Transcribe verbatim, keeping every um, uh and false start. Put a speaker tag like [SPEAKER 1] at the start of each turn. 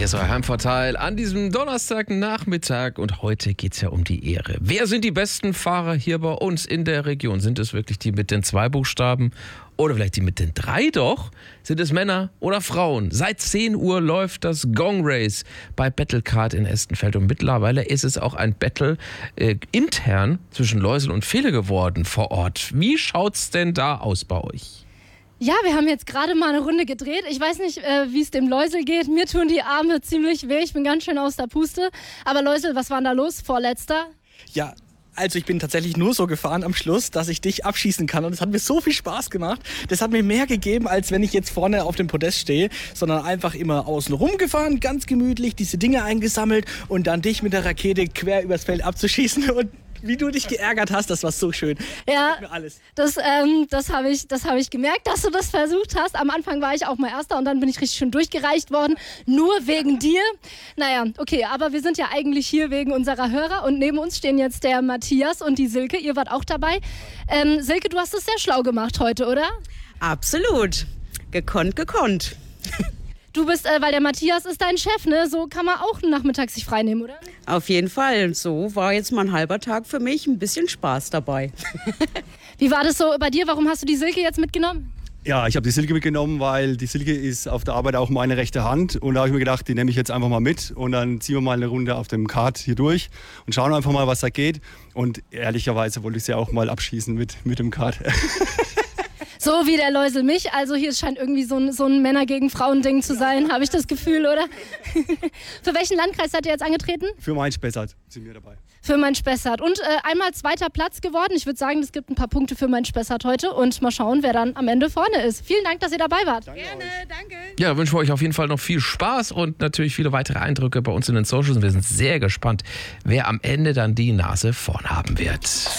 [SPEAKER 1] Hier ist euer Heimvorteil an diesem Donnerstagnachmittag und heute geht es ja um die Ehre. Wer sind die besten Fahrer hier bei uns in der Region? Sind es wirklich die mit den zwei Buchstaben oder vielleicht die mit den drei doch? Sind es Männer oder Frauen? Seit zehn Uhr läuft das Gong Race bei Battlecard in Estenfeld und mittlerweile ist es auch ein Battle äh, intern zwischen Läusel und Fele geworden vor Ort. Wie schaut's denn da aus bei euch?
[SPEAKER 2] Ja, wir haben jetzt gerade mal eine Runde gedreht. Ich weiß nicht, äh, wie es dem Läusel geht. Mir tun die Arme ziemlich weh. Ich bin ganz schön aus der Puste. Aber Läusel, was war denn da los? Vorletzter?
[SPEAKER 3] Ja, also ich bin tatsächlich nur so gefahren am Schluss, dass ich dich abschießen kann. Und es hat mir so viel Spaß gemacht. Das hat mir mehr gegeben, als wenn ich jetzt vorne auf dem Podest stehe. Sondern einfach immer außen rum gefahren, ganz gemütlich, diese Dinge eingesammelt und dann dich mit der Rakete quer übers Feld abzuschießen. Und wie du dich geärgert hast, das war so schön.
[SPEAKER 2] Ja,
[SPEAKER 3] mir alles.
[SPEAKER 2] das, ähm, das habe ich, das hab ich gemerkt, dass du das versucht hast. Am Anfang war ich auch mal Erster und dann bin ich richtig schön durchgereicht worden. Nur wegen dir. Naja, okay, aber wir sind ja eigentlich hier wegen unserer Hörer. Und neben uns stehen jetzt der Matthias und die Silke. Ihr wart auch dabei. Ähm, Silke, du hast es sehr schlau gemacht heute, oder?
[SPEAKER 4] Absolut. Gekonnt, gekonnt.
[SPEAKER 2] Du bist, äh, weil der Matthias ist dein Chef, ne? So kann man auch nachmittags sich freinehmen, oder?
[SPEAKER 4] Auf jeden Fall. So war jetzt mal ein halber Tag für mich. Ein bisschen Spaß dabei.
[SPEAKER 2] Wie war das so bei dir? Warum hast du die Silke jetzt mitgenommen?
[SPEAKER 5] Ja, ich habe die Silke mitgenommen, weil die Silke ist auf der Arbeit auch meine rechte Hand. Und da habe ich mir gedacht, die nehme ich jetzt einfach mal mit. Und dann ziehen wir mal eine Runde auf dem Kart hier durch und schauen einfach mal, was da geht. Und ehrlicherweise wollte ich sie auch mal abschießen mit, mit dem Kart.
[SPEAKER 2] So wie der Läusel mich. Also hier scheint irgendwie so ein, so ein Männer-gegen-Frauen-Ding zu sein, habe ich das Gefühl, oder? Für welchen Landkreis seid ihr jetzt angetreten?
[SPEAKER 5] Für mein Spessart sind wir dabei.
[SPEAKER 2] Für mein Spessart. Und äh, einmal zweiter Platz geworden. Ich würde sagen, es gibt ein paar Punkte für mein Spessart heute. Und mal schauen, wer dann am Ende vorne ist. Vielen Dank, dass ihr dabei wart.
[SPEAKER 4] Danke Gerne, euch. danke.
[SPEAKER 1] Ja, da wünschen wir euch auf jeden Fall noch viel Spaß und natürlich viele weitere Eindrücke bei uns in den Socials. Und wir sind sehr gespannt, wer am Ende dann die Nase vorn haben wird.